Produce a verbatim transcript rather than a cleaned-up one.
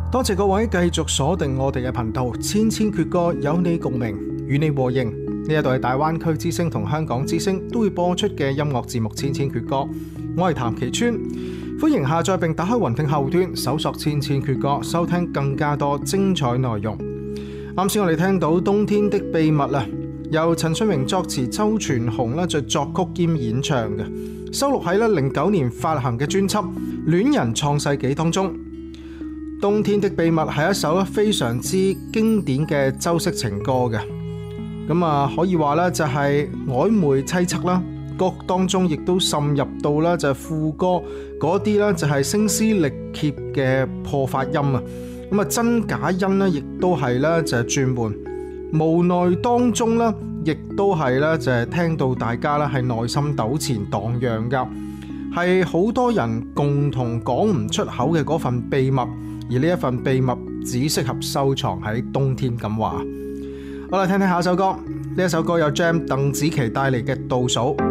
多謝各位繼續鎖定我哋嘅頻道，千千闕歌有你共鳴，與你和應。呢一度係大灣區之聲同香港之聲都會播出嘅音樂節目《千千闕歌》，我係譚其川，歡迎下載並打開雲聽後端搜索《千千闕歌》，收聽更加多精彩內容。啱先我哋聽到《冬天的秘密》啊，由陳信榮作詞，周傳雄咧就作曲兼演唱嘅，收錄喺咧零九年發行嘅專輯《戀人創世紀》當中。《冬天的秘密》係一首非常之經典嘅周式情歌嘅。咁啊，可以話咧就係曖昧淒惻啦，歌當中亦都滲入到咧就係副歌嗰啲咧就係聲嘶力竭嘅破發音啊，咁啊真假音咧亦都係咧就係轉換，無奈當中咧亦都係咧就係聽到大家咧係內心糾纏蕩漾噶，係好多人共同講唔出口嘅嗰份秘密，而呢一份秘密只適合收藏喺冬天咁話。好啦，聽聽下一首歌，呢一首歌有 Jam 鄧紫棋帶嚟嘅倒數。